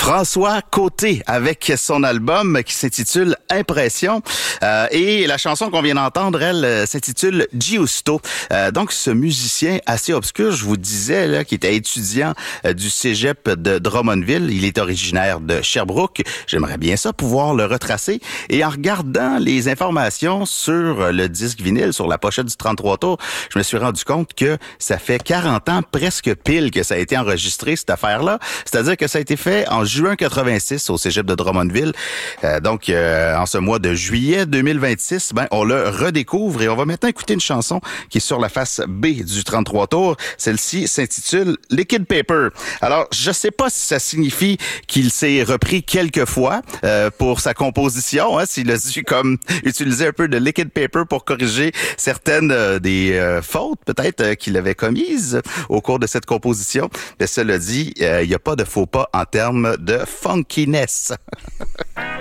François Côté avec son album qui s'intitule Impression. Et la chanson qu'on vient d'entendre, elle, s'intitule Giusto. Donc, ce musicien assez obscur, je vous disais, là, qui était étudiant du cégep de Drummondville. Il est originaire de Sherbrooke. J'aimerais bien ça, pouvoir le retracer. Et en regardant les informations sur le disque vinyle, sur la pochette du 33 tours, je me suis rendu compte que ça fait 40 ans, presque pile, que ça a été enregistré, cette affaire-là. C'est-à-dire que ça a été fait en juin 86 au cégep de Drummondville. Donc, en ce mois de juillet 2026, on le redécouvre et on va maintenant écouter une chanson qui est sur la face B du 33 tours. Celle-ci s'intitule Liquid Paper. Alors, je sais pas si ça signifie qu'il s'est repris quelques fois pour sa composition, s'il a dû comme utiliser un peu de liquid paper pour corriger certaines des fautes peut-être qu'il avait commises au cours de cette composition. Mais cela dit, il n'y a pas de faux pas en termes de funkiness.